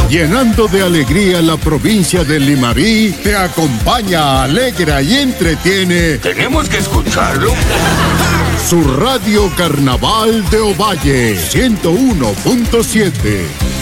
Llenando de alegría la provincia de Limarí, te acompaña, alegra y entretiene. Tenemos que escucharlo. Su radio Carnaval de Ovalle, 101.7.